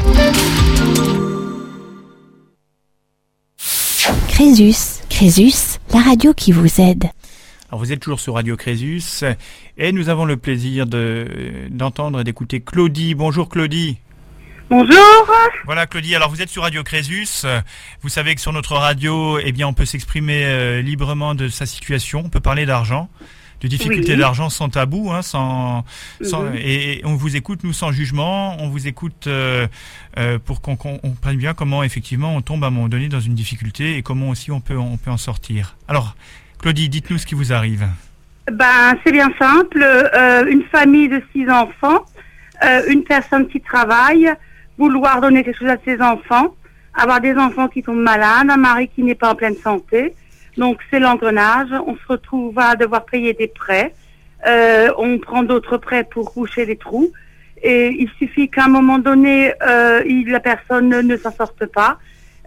Crésus, la radio qui vous aide. Alors vous êtes toujours sur Radio Crésus et nous avons le plaisir d'entendre et d'écouter Claudie. Bonjour Claudie. Bonjour. Voilà Claudie, alors vous êtes sur Radio Crésus. Vous savez que sur notre radio, on peut s'exprimer librement de sa situation. On peut parler d'argent, de difficultés d'argent sans tabou, et on vous écoute, nous, sans jugement. On vous écoute pour qu'on comprenne bien comment effectivement on tombe à un moment donné dans une difficulté et comment aussi on peut en sortir. Alors Claudie, dites-nous ce qui vous arrive. C'est bien simple. Une famille de 6 enfants, une personne qui travaille, vouloir donner quelque chose à ses enfants, avoir des enfants qui tombent malades, un mari qui n'est pas en pleine santé. Donc c'est l'engrenage. On se retrouve à devoir payer des prêts. On prend d'autres prêts pour boucher les trous. Et il suffit qu'à un moment donné, la personne ne s'en sorte pas.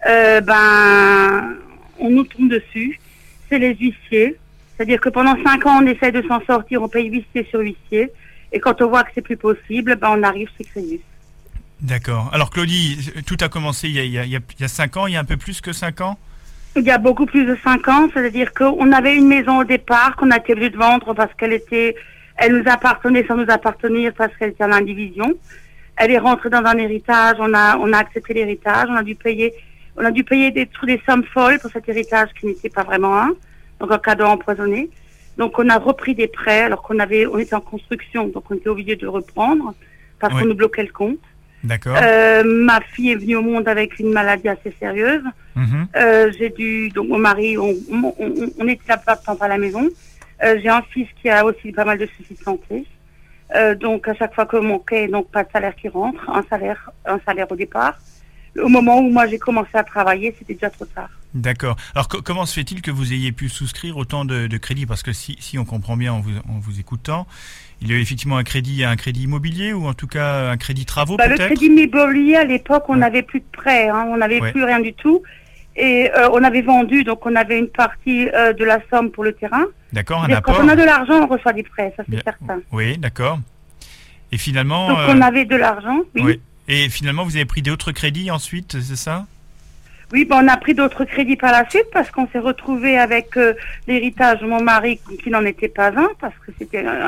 On nous tombe dessus. C'est les huissiers. C'est-à-dire que pendant 5 ans, on essaie de s'en sortir, on paye huissier sur huissier. Et quand on voit que c'est plus possible, on arrive chez Crésus. D'accord. Alors Claudie, tout a commencé il y a 5 ans, il y a un peu plus que 5 ans? Il y a beaucoup plus de 5 ans. C'est-à-dire qu'on avait une maison au départ qu'on a été obligé de vendre parce elle nous appartenait sans nous appartenir parce qu'elle était en indivision. Elle est rentrée dans un héritage, on a accepté l'héritage, on a dû payer des sommes folles pour cet héritage qui n'était pas vraiment donc un cadeau empoisonné. Donc on a repris des prêts alors on était en construction, donc on était obligé de le reprendre parce qu'on nous bloquait le compte. D'accord. Ma fille est venue au monde avec une maladie assez sérieuse. Donc mon mari, on était là pas à la maison. J'ai un fils qui a aussi pas mal de soucis de santé. Donc à chaque fois que manquait, donc pas de salaire qui rentre, un salaire au départ. Au moment où moi j'ai commencé à travailler, c'était déjà trop tard. D'accord. Alors comment se fait-il que vous ayez pu souscrire autant de crédits? Parce que si on comprend bien en vous écoutant, il y a effectivement un crédit immobilier ou en tout cas un crédit travaux peut-être? Le crédit immobilier, à l'époque, on n'avait plus de prêts, on n'avait plus rien du tout. Et on avait vendu, donc on avait une partie de la somme pour le terrain. D'accord, un apport. Quand on a de l'argent, on reçoit des prêts, ça c'est certain. Oui, d'accord. Et finalement... Donc on avait de l'argent, oui. Et finalement, vous avez pris d'autres crédits ensuite, c'est ça? Oui, on a pris d'autres crédits par la suite parce qu'on s'est retrouvé avec l'héritage de mon mari qui n'en était pas un, parce que c'était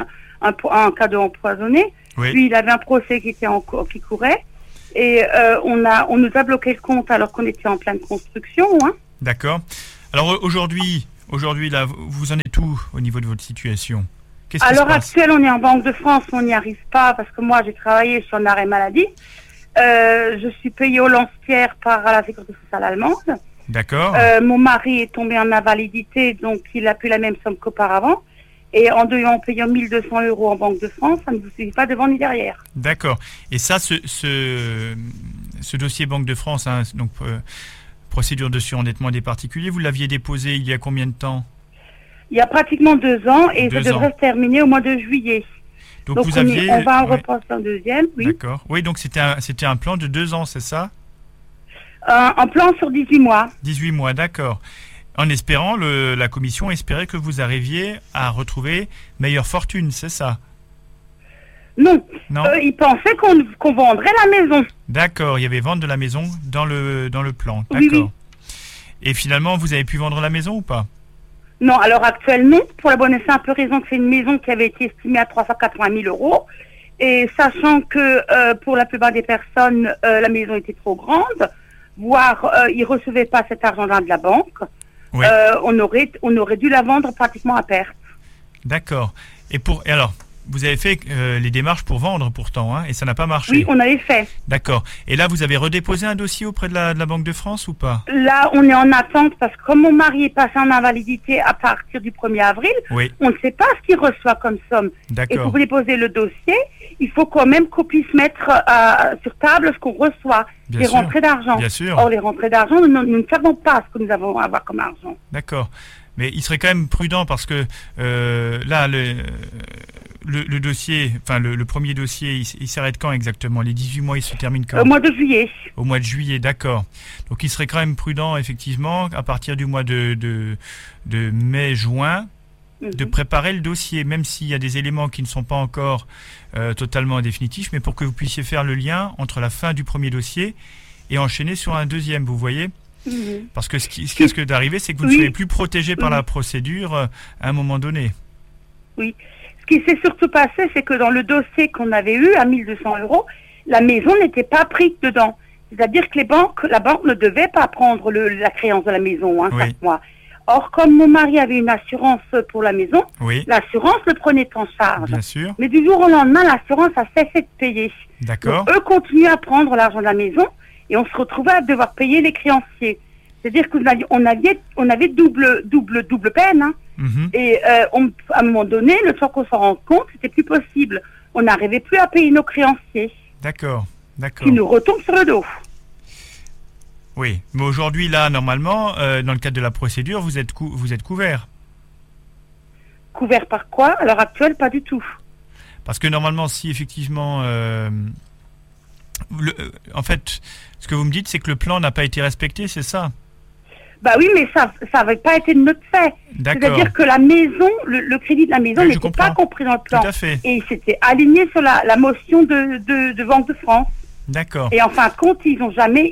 un cadeau empoisonné. Oui. Puis il avait un procès qui courait. Et on nous a bloqué le compte alors qu'on était en pleine construction. Hein. D'accord. Alors aujourd'hui, là, vous en êtes où au niveau de votre situation? Qu'est-ce À qui se l'heure passe? actuelle, on est en Banque de France, on n'y arrive pas parce que moi, j'ai travaillé sur un arrêt maladie. Je suis payée au lance-pierre par la sécurité sociale allemande. D'accord. Mon mari est tombé en invalidité, donc il a plus la même somme qu'auparavant. Et en payant 1 200 € en Banque de France, ça ne vous suffit pas devant ni derrière. D'accord. Et ça, ce dossier Banque de France, hein, donc procédure de surendettement des particuliers, vous l'aviez déposé il y a combien de temps? Il y a pratiquement 2 ans et 2 ça devrait se terminer au mois de juillet. Donc Donc vous aviez... on va en ouais, repenser un deuxième, oui. D'accord. Oui, donc c'était un plan de 2 ans, c'est ça? Un plan sur 18 mois. 18 mois, d'accord. En espérant, la commission espérait que vous arriviez à retrouver meilleure fortune, c'est ça? Non, Non. ils pensaient qu'on vendrait la maison. D'accord, il y avait vente de la maison dans le plan, Oui, d'accord. oui. Et finalement, vous avez pu vendre la maison ou pas? Non, à l'heure actuelle, non. Pour la bonne et simple raison que c'est une maison qui avait été estimée à 380 000 €. Et sachant que pour la plupart des personnes, la maison était trop grande, voire ils ne recevaient pas cet argent-là de la banque, Oui. on aurait dû la vendre pratiquement à perte. D'accord. Et alors, vous avez fait les démarches pour vendre pourtant, hein, et ça n'a pas marché. Oui, on avait fait. D'accord. Et là, vous avez redéposé un dossier auprès de la Banque de France ou pas? Là, on est en attente parce que comme mon mari est passé en invalidité à partir du 1er avril, Oui. on ne sait pas ce qu'il reçoit comme somme. Et D'accord. pour déposer le dossier, il faut quand même qu'on puisse mettre sur table ce qu'on reçoit, Bien les sûr. rentrées d'argent. Bien sûr. Or, les rentrées d'argent, nous ne savons pas ce que nous avons à avoir comme argent. D'accord. Mais il serait quand même prudent parce que là, le dossier, enfin le premier dossier, il s'arrête quand exactement? Les 18 mois, il se termine quand? Au mois de juillet. Au mois de juillet, d'accord. Donc il serait quand même prudent, effectivement, à partir du mois de mai-juin, de préparer le dossier, même s'il y a des éléments qui ne sont pas encore totalement définitifs, mais pour que vous puissiez faire le lien entre la fin du premier dossier et enchaîner sur un deuxième, vous voyez? Parce que ce qui risque d'arriver, c'est que vous ne Oui. soyez plus protégé par la procédure à un moment donné. Oui. Ce qui s'est surtout passé, c'est que dans le dossier qu'on avait eu à 1 200 €, la maison n'était pas prise dedans. C'est-à-dire que la banque ne devait pas prendre la créance de la maison Oui. chaque mois. Or, comme mon mari avait une assurance pour la maison, Oui, l'assurance le prenait en charge. bien sûr. Mais du jour au lendemain, l'assurance a cessé de payer. D'accord. Donc, eux continuaient à prendre l'argent de la maison et on se retrouvait à devoir payer les créanciers. C'est-à-dire qu'on avait double peine. Hein. Mhm. Et à un moment donné, le temps qu'on s'en rende compte, c'était plus possible. On n'arrivait plus à payer nos créanciers D'accord. D'accord. qui nous retombent sur le dos. Oui, mais aujourd'hui, là, normalement, dans le cadre de la procédure, vous êtes couvert. Couvert par quoi? À l'heure actuelle, pas du tout. Parce que normalement, si effectivement... en fait, ce que vous me dites, c'est que le plan n'a pas été respecté, c'est ça? Bah oui, mais ça n'avait pas été de notre fait. D'accord. C'est-à-dire que la maison, le crédit de la maison Oui, je n'était pas comprends. compris dans le plan. Tout à fait. Et il s'était aligné sur la motion de Banque de France. D'accord. Et en fin de compte, ils ont jamais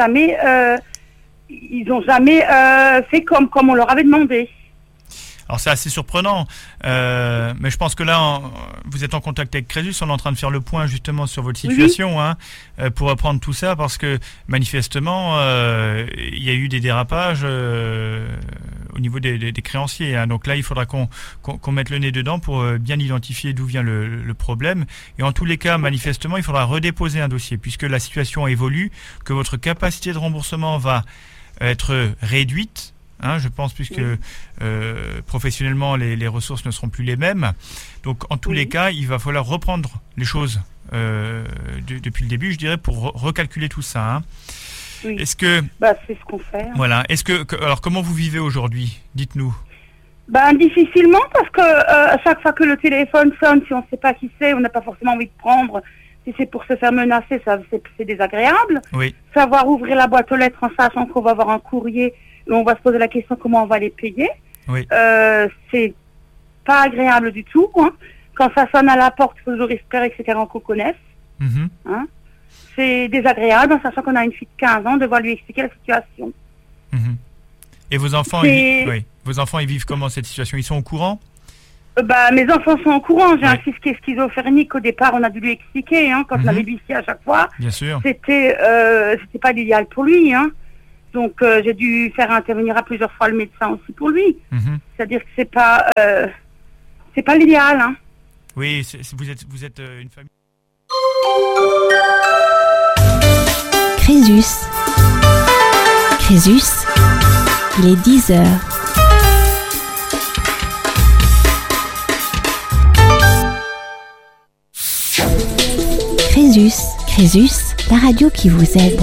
fait comme on leur avait demandé. Alors c'est assez surprenant, mais je pense que là, vous êtes en contact avec Crésus, on est en train de faire le point justement sur votre situation, hein, pour reprendre tout ça, parce que manifestement, il y a eu des dérapages au niveau des créanciers. Hein. Donc là, il faudra qu'on mette le nez dedans pour bien identifier d'où vient le problème. Et en tous les cas, manifestement, il faudra redéposer un dossier, puisque la situation évolue, que votre capacité de remboursement va être réduite. Hein, je pense, puisque professionnellement, les ressources ne seront plus les mêmes. Donc, en tous les cas, il va falloir reprendre les choses depuis le début, je dirais, pour recalculer tout ça. Hein. Oui. Est-ce que... c'est ce qu'on fait. Voilà. Alors, comment vous vivez aujourd'hui? Dites-nous. Difficilement, parce que à chaque fois que le téléphone sonne, si on ne sait pas qui c'est, on n'a pas forcément envie de prendre. Si c'est pour se faire menacer, c'est désagréable. Oui. Savoir ouvrir la boîte aux lettres en sachant qu'on va avoir un courrier, et on va se poser la question comment on va les payer. Oui. C'est pas agréable du tout. Hein. Quand ça sonne à la porte, il faut toujours espérer que c'est quelqu'un qu'on connaisse. Mm-hmm. Hein. C'est désagréable en sachant qu'on a une fille de 15 ans, devoir lui expliquer la situation. Mm-hmm. Et vos enfants, vos enfants, ils vivent comment cette situation? Ils sont au courant? Mes enfants sont au courant. J'ai Ouais. un fils qui est schizophrénique. Au départ, on a dû lui expliquer, quand on avait lui ici à chaque fois. Bien sûr. C'était pas l'idéal pour lui, Donc j'ai dû faire intervenir à plusieurs fois le médecin aussi pour lui. Mhm. C'est-à-dire que c'est pas l'idéal, Oui, vous êtes une famille. Crésus. Crésus, il est 10h. Crésus, la radio qui vous aide.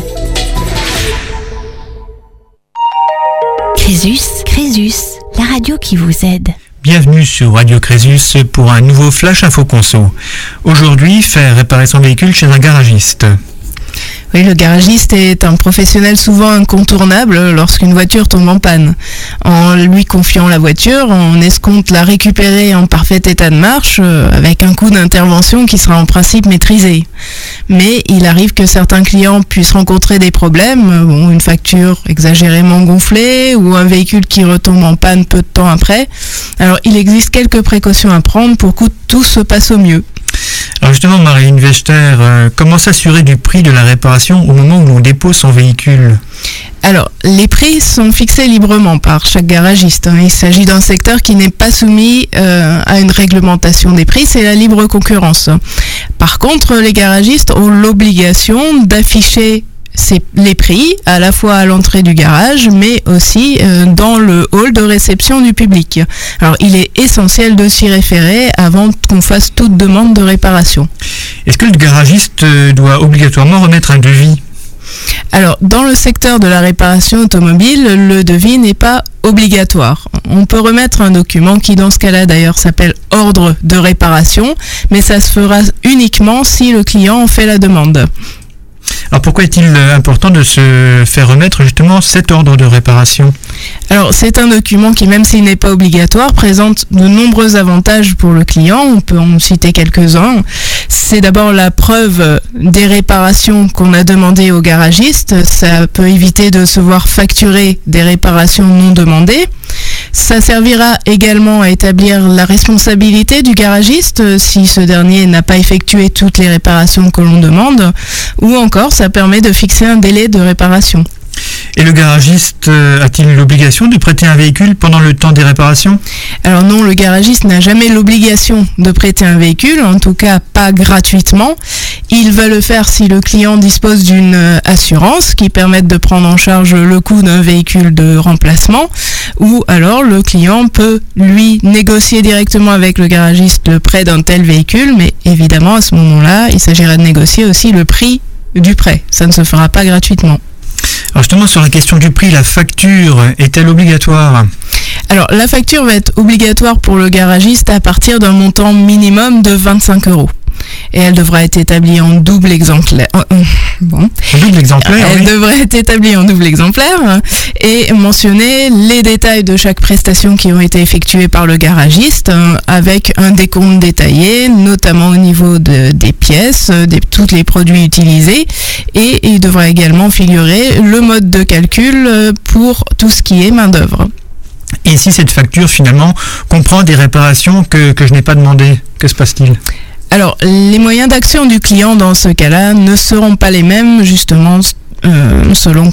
Crésus, la radio qui vous aide. Bienvenue sur Radio Crésus pour un nouveau Flash Info Conso. Aujourd'hui, faire réparer son véhicule chez un garagiste. Oui, le garagiste est un professionnel souvent incontournable lorsqu'une voiture tombe en panne. En lui confiant la voiture, on escompte la récupérer en parfait état de marche avec un coût d'intervention qui sera en principe maîtrisé. Mais il arrive que certains clients puissent rencontrer des problèmes, une facture exagérément gonflée ou un véhicule qui retombe en panne peu de temps après. Alors il existe quelques précautions à prendre pour que tout se passe au mieux. Alors justement, Marine Vechter, comment s'assurer du prix de la réparation au moment où l'on dépose son véhicule ? Alors, les prix sont fixés librement par chaque garagiste. Il s'agit d'un secteur qui n'est pas soumis à une réglementation des prix, c'est la libre concurrence. Par contre, les garagistes ont l'obligation d'afficher les prix à la fois à l'entrée du garage mais aussi dans le hall de réception du public. Alors il est essentiel de s'y référer avant qu'on fasse toute demande de réparation. Est-ce que le garagiste doit obligatoirement remettre un devis ? Alors, dans le secteur de la réparation automobile, le devis n'est pas obligatoire. On peut remettre un document qui, dans ce cas-là, d'ailleurs, s'appelle ordre de réparation, mais ça se fera uniquement si le client en fait la demande. Alors pourquoi est-il important de se faire remettre justement cet ordre de réparation ? Alors c'est un document qui, même s'il n'est pas obligatoire, présente de nombreux avantages pour le client. On peut en citer quelques-uns. C'est d'abord la preuve des réparations qu'on a demandées au garagiste. Ça peut éviter de se voir facturer des réparations non demandées. Ça servira également à établir la responsabilité du garagiste si ce dernier n'a pas effectué toutes les réparations que l'on demande, ou encore ça permet de fixer un délai de réparation. Et le garagiste a-t-il l'obligation de prêter un véhicule pendant le temps des réparations ? Alors non, le garagiste n'a jamais l'obligation de prêter un véhicule, en tout cas pas gratuitement. Il va le faire si le client dispose d'une assurance qui permette de prendre en charge le coût d'un véhicule de remplacement, ou alors le client peut, lui, négocier directement avec le garagiste le prêt d'un tel véhicule, mais évidemment à ce moment-là, il s'agira de négocier aussi le prix du prêt. Ça ne se fera pas gratuitement. Alors justement, sur la question du prix, la facture est-elle obligatoire ? Alors, la facture va être obligatoire pour le garagiste à partir d'un montant minimum de 25 €. Et elle devra être établie en double exemplaire. Double exemplaire, Elle oui. devrait être établie en double exemplaire et mentionner les détails de chaque prestation qui ont été effectuées par le garagiste avec un décompte détaillé, notamment au niveau des pièces, tous les produits utilisés. Et il devra également figurer le mode de calcul pour tout ce qui est main-d'œuvre. Et si cette facture finalement comprend des réparations que je n'ai pas demandées, que se passe-t-il ? Alors, les moyens d'action du client dans ce cas-là ne seront pas les mêmes, justement, selon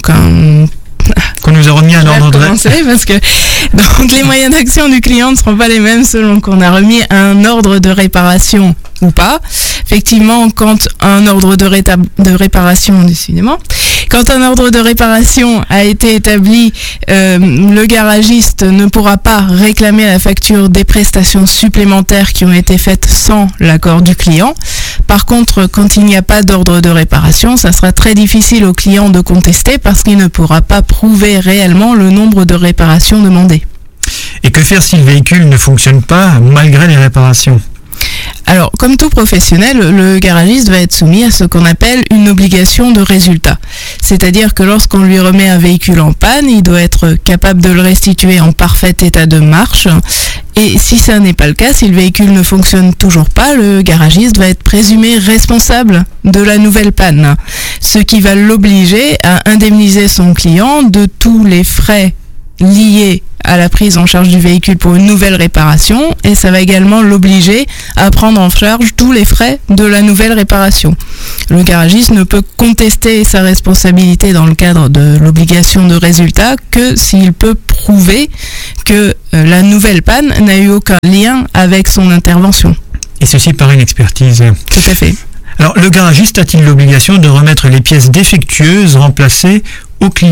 qu'on nous a remis un ordre de parce que donc les moyens d'action du client ne seront pas les mêmes selon qu'on a remis un ordre de réparation ou pas. Effectivement, quand un ordre de réparation, décidément, quand un ordre de réparation a été établi, le garagiste ne pourra pas réclamer à la facture des prestations supplémentaires qui ont été faites sans l'accord du client. Par contre, quand il n'y a pas d'ordre de réparation, ça sera très difficile au client de contester parce qu'il ne pourra pas prouver réellement le nombre de réparations demandées. Et que faire si le véhicule ne fonctionne pas malgré les réparations ? Alors, comme tout professionnel, le garagiste va être soumis à ce qu'on appelle une obligation de résultat. C'est-à-dire que lorsqu'on lui remet un véhicule en panne, il doit être capable de le restituer en parfait état de marche. Et si ça n'est pas le cas, si le véhicule ne fonctionne toujours pas, le garagiste va être présumé responsable de la nouvelle panne. Ce qui va l'obliger à indemniser son client de tous les frais liés à la prise en charge du véhicule pour une nouvelle réparation, et ça va également l'obliger à prendre en charge tous les frais de la nouvelle réparation. Le garagiste ne peut contester sa responsabilité dans le cadre de l'obligation de résultat que s'il peut prouver que la nouvelle panne n'a eu aucun lien avec son intervention. Et ceci par une expertise. Tout à fait. Alors, le garagiste a-t-il l'obligation de remettre les pièces défectueuses remplacées au client ?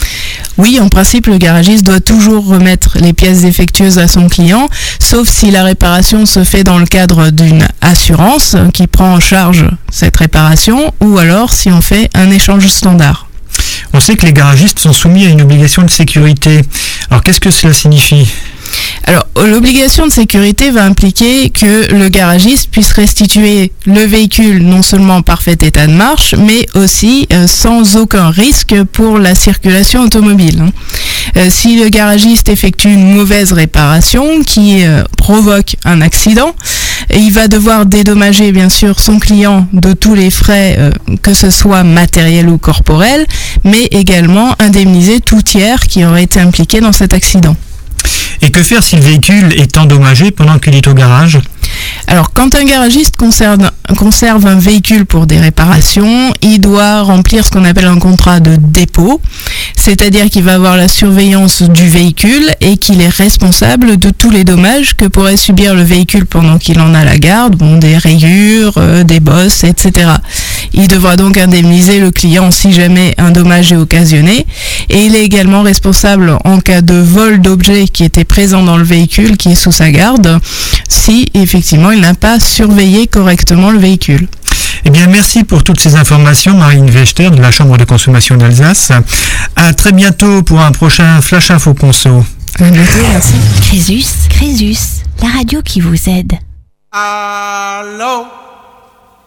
Oui, en principe, le garagiste doit toujours remettre les pièces défectueuses à son client, sauf si la réparation se fait dans le cadre d'une assurance qui prend en charge cette réparation, ou alors si on fait un échange standard. On sait que les garagistes sont soumis à une obligation de sécurité. Alors, qu'est-ce que cela signifie ? Alors, l'obligation de sécurité va impliquer que le garagiste puisse restituer le véhicule non seulement en parfait état de marche, mais aussi sans aucun risque pour la circulation automobile. Si le garagiste effectue une mauvaise réparation qui provoque un accident, il va devoir dédommager bien sûr son client de tous les frais, que ce soit matériels ou corporels, mais également indemniser tout tiers qui aurait été impliqué dans cet accident. Et que faire si le véhicule est endommagé pendant qu'il est au garage ? Alors, quand un garagiste conserve un véhicule pour des réparations, il doit remplir ce qu'on appelle un contrat de dépôt, c'est-à-dire qu'il va avoir la surveillance du véhicule et qu'il est responsable de tous les dommages que pourrait subir le véhicule pendant qu'il en a la garde, des rayures, des bosses, etc. Il devra donc indemniser le client si jamais un dommage est occasionné, et il est également responsable en cas de vol d'objets qui étaient présents dans le véhicule qui est sous sa garde, si effectivement il n'a pas surveillé correctement le véhicule. Eh bien, merci pour toutes ces informations, Marine Vechter de la Chambre de consommation d'Alsace. À très bientôt pour un prochain Flash Info Conso. À bientôt, merci. Crésus, la radio qui vous aide. Allô